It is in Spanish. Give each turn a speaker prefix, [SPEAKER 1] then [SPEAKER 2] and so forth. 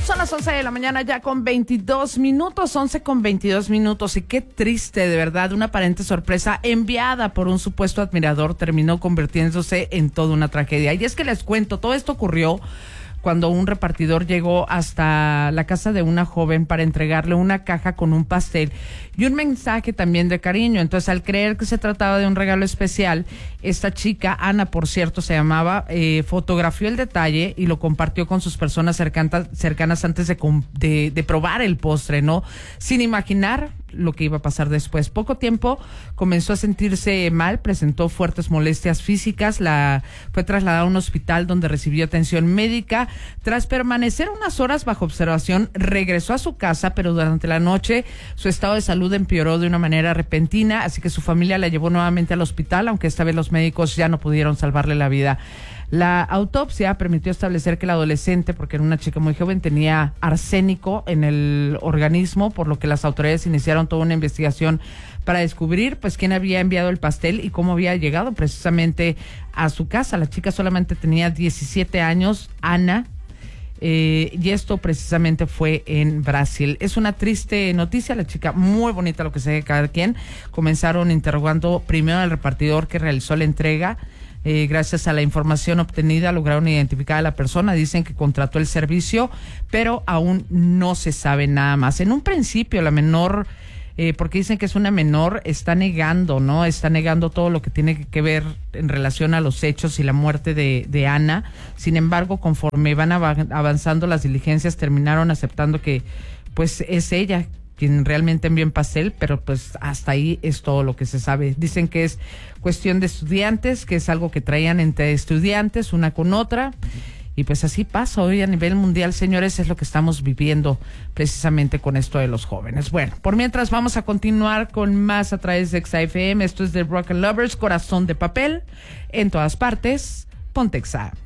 [SPEAKER 1] Son las 11 de la mañana ya con 22 minutos, 11 con 22 minutos. Y qué triste, de verdad, una aparente sorpresa enviada por un supuesto admirador terminó convirtiéndose en toda una tragedia. Y es que les cuento, todo esto ocurrió cuando un repartidor llegó hasta la casa de una joven para entregarle una caja con un pastel y un mensaje también de cariño. Entonces, al creer que se trataba de un regalo especial, esta chica, Ana, por cierto, se llamaba, fotografió el detalle y lo compartió con sus personas cercanas antes de probar el postre, ¿no? Sin imaginar lo que iba a pasar después. Poco tiempo comenzó a sentirse mal, presentó fuertes molestias físicas, fue trasladada a un hospital donde recibió atención médica. Tras permanecer unas horas bajo observación, regresó a su casa, pero durante la noche su estado de salud empeoró de una manera repentina, así que su familia la llevó nuevamente al hospital, aunque esta vez los médicos ya no pudieron salvarle la vida. La autopsia permitió establecer que la adolescente, porque era una chica muy joven, tenía arsénico en el organismo, por lo que las autoridades iniciaron toda una investigación para descubrir pues quién había enviado el pastel y cómo había llegado precisamente a su casa. La chica solamente tenía 17 años, Ana, y esto precisamente fue en Brasil. Es una triste noticia, la chica muy bonita, lo que sé de cada quien. Comenzaron interrogando primero al repartidor que realizó la entrega. Gracias a la información obtenida lograron identificar a la persona, dicen que contrató el servicio, pero aún no se sabe nada más. En un principio la menor, porque dicen que es una menor, está negando, ¿no? Está negando todo lo que tiene que ver en relación a los hechos y la muerte de Ana. Sin embargo, conforme van avanzando las diligencias, terminaron aceptando que pues es ella quien realmente envió en pastel, pero pues hasta ahí es todo lo que se sabe. Dicen que es cuestión de estudiantes, que es algo que traían entre estudiantes una con otra, y pues así pasa hoy a nivel mundial, señores, es lo que estamos viviendo precisamente con esto de los jóvenes. Bueno, por mientras vamos a continuar con más a través de XFM. Esto es de Rock and Lovers, Corazón de Papel, en todas partes, Ponte Exa.